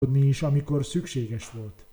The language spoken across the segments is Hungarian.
is, amikor szükséges volt.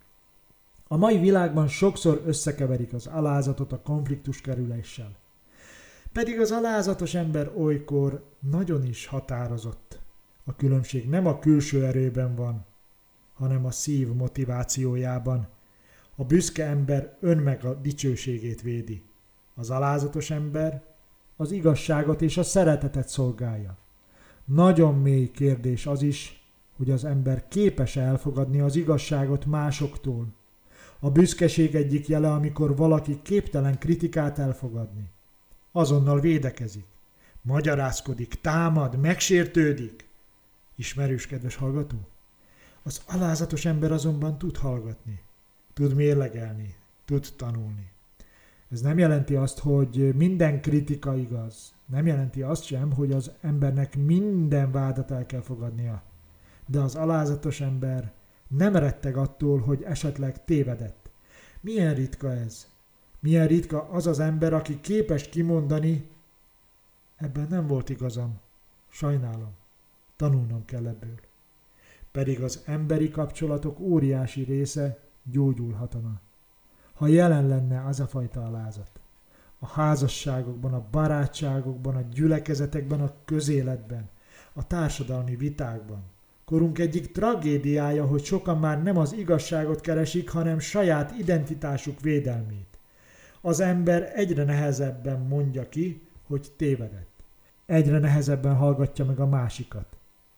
A mai világban sokszor összekeverik az alázatot a konfliktus kerüléssel. Pedig az alázatos ember olykor nagyon is határozott. A különbség nem a külső erőben van, hanem a szív motivációjában. A büszke ember önmaga dicsőségét védi. Az alázatos ember az igazságot és a szeretetet szolgálja. Nagyon mély kérdés az is, hogy az ember képes elfogadni az igazságot másoktól. A büszkeség egyik jele, amikor valaki képtelen kritikát elfogadni. Azonnal védekezik, magyarázkodik, támad, megsértődik. Ismerős, kedves hallgató? Az alázatos ember azonban tud hallgatni, tud mérlegelni, tud tanulni. Ez nem jelenti azt, hogy minden kritika igaz. Nem jelenti azt sem, hogy az embernek minden vádat el kell fogadnia. De az alázatos ember nem retteg attól, hogy esetleg tévedett. Milyen ritka ez? Milyen ritka az az ember, aki képes kimondani, ebben nem volt igazam, sajnálom, tanulnom kell ebből. Pedig az emberi kapcsolatok óriási része gyógyulhatna, ha jelen lenne az a fajta alázat. A házasságokban, a barátságokban, a gyülekezetekben, a közéletben, a társadalmi vitákban. Korunk egyik tragédiája, hogy sokan már nem az igazságot keresik, hanem saját identitásuk védelmét. Az ember egyre nehezebben mondja ki, hogy tévedett. Egyre nehezebben hallgatja meg a másikat.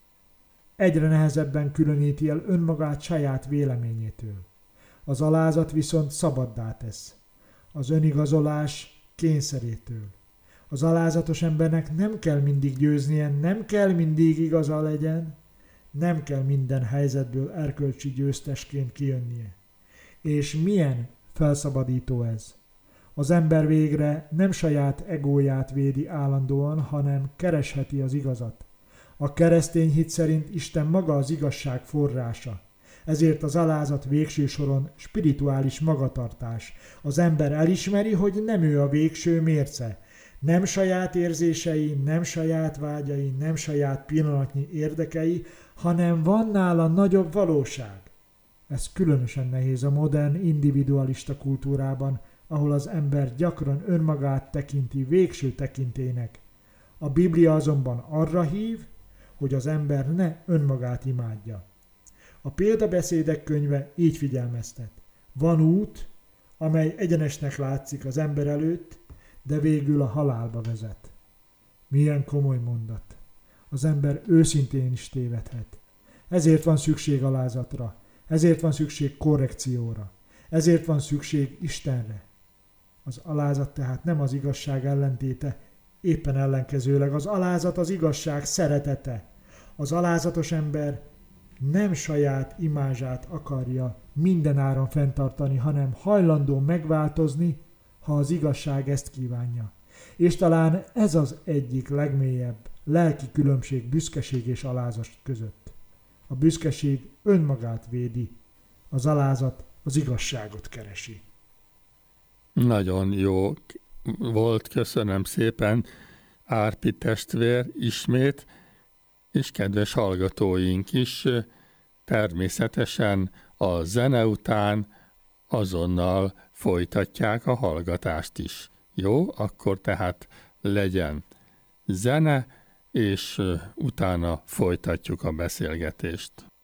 Egyre nehezebben különíti el önmagát saját véleményétől. Az alázat viszont szabaddá tesz. Az önigazolás kényszerétől. Az alázatos embernek nem kell mindig győznie, nem kell mindig igaza legyen, nem kell minden helyzetből erkölcsi győztesként kijönnie. És milyen felszabadító ez! Az ember végre nem saját egóját védi állandóan, hanem keresheti az igazat. A keresztény hit szerint Isten maga az igazság forrása. Ezért az alázat végső soron spirituális magatartás. Az ember elismeri, hogy nem ő a végső mérce. Nem saját érzései, nem saját vágyai, nem saját pillanatnyi érdekei, hanem van nála nagyobb valóság. Ez különösen nehéz a modern individualista kultúrában, ahol az ember gyakran önmagát tekinti végső tekintének. A Biblia azonban arra hív, hogy az ember ne önmagát imádja. A példabeszédek könyve így figyelmeztet. Van út, amely egyenesnek látszik az ember előtt, de végül a halálba vezet. Milyen komoly mondat. Az ember őszintén is tévedhet. Ezért van szükség alázatra, ezért van szükség korrekcióra, ezért van szükség Istenre. Az alázat tehát nem az igazság ellentéte, éppen ellenkezőleg az alázat az igazság szeretete. Az alázatos ember nem saját imázsát akarja mindenáron fenntartani, hanem hajlandó megváltozni, ha az igazság ezt kívánja. És talán ez az egyik legmélyebb lelki különbség büszkeség és alázat között. A büszkeség önmagát védi, az alázat az igazságot keresi. Nagyon jó volt, köszönöm szépen, Árpi testvér ismét, és kedves hallgatóink is természetesen a zene után azonnal folytatják a hallgatást is. Jó, akkor tehát legyen zene, és utána folytatjuk a beszélgetést.